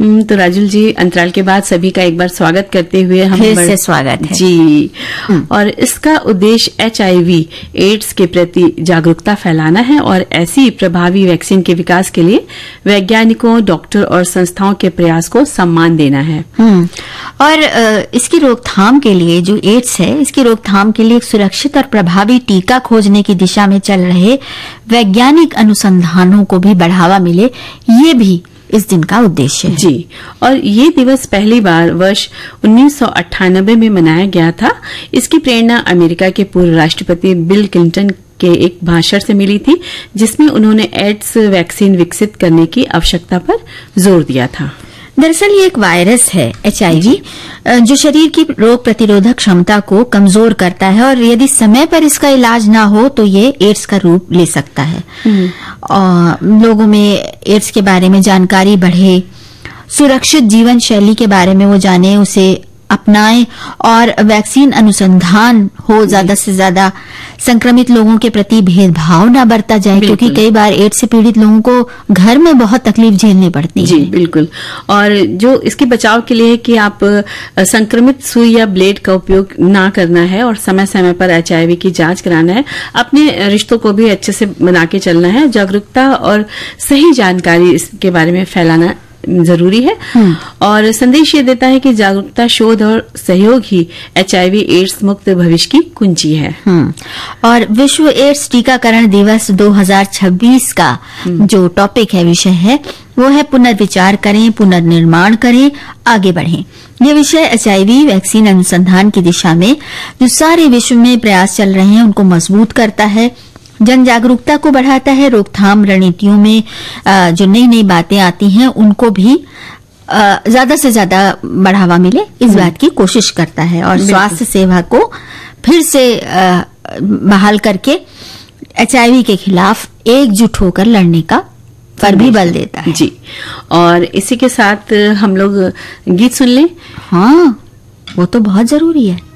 तो राजुल जी, अंतराल के बाद सभी का एक बार स्वागत करते हुए हम फिर से स्वागत है जी। और इसका उद्देश्य HIV एड्स के प्रति जागरूकता फैलाना है और ऐसी प्रभावी वैक्सीन के विकास के लिए वैज्ञानिकों, डॉक्टर और संस्थाओं के प्रयास को सम्मान देना है। और इसकी रोकथाम के लिए, जो एड्स है, इसकी रोकथाम के लिए एक सुरक्षित और प्रभावी टीका खोजने की दिशा में चल रहे वैज्ञानिक अनुसंधानों को भी बढ़ावा मिले, ये भी इस दिन का उद्देश्य है जी। और ये दिवस पहली बार वर्ष 1998 में मनाया गया था। इसकी प्रेरणा अमेरिका के पूर्व राष्ट्रपति बिल क्लिंटन के एक भाषण से मिली थी, जिसमें उन्होंने एड्स वैक्सीन विकसित करने की आवश्यकता पर जोर दिया था। दरअसल ये एक वायरस है, HIV, जो शरीर की रोग प्रतिरोधक क्षमता को कमजोर करता है और यदि समय पर इसका इलाज ना हो तो ये एड्स का रूप ले सकता है। और लोगों में एड्स के बारे में जानकारी बढ़े, सुरक्षित जीवन शैली के बारे में वो जाने, उसे अपनाएं और वैक्सीन अनुसंधान हो, ज्यादा से ज्यादा संक्रमित लोगों के प्रति भेदभाव ना बरता जाए, क्योंकि कई बार एड्स से पीड़ित लोगों को घर में बहुत तकलीफ झेलनी पड़ती है। जी बिल्कुल। और जो इसके बचाव के लिए है कि आप संक्रमित सुई या ब्लेड का उपयोग ना करना है और समय समय पर HIV की जांच कराना है। अपने रिश्तों को भी अच्छे से बना के चलना है। जागरूकता और सही जानकारी इसके बारे में फैलाना जरूरी है। और संदेश ये देता है कि जागरूकता, शोध और सहयोग ही HIV एड्स मुक्त भविष्य की कुंजी है। और विश्व एड्स टीकाकरण दिवस 2026 का जो टॉपिक है, विषय है, वो है पुनर्विचार करें, पुनर्निर्माण करें, आगे बढ़ें। ये विषय HIV वैक्सीन अनुसंधान की दिशा में जो सारे विश्व में प्रयास चल रहे हैं उनको मजबूत करता है, जन जागरूकता को बढ़ाता है, रोकथाम रणनीतियों में जो नई नई बातें आती हैं उनको भी ज्यादा से ज्यादा बढ़ावा मिले, इस बात की कोशिश करता है और स्वास्थ्य सेवा को फिर से बहाल करके HIV के खिलाफ एकजुट होकर लड़ने का पर भी बल देता है। जी। और इसी के साथ हम लोग गीत सुन लें। हाँ, वो तो बहुत जरूरी है।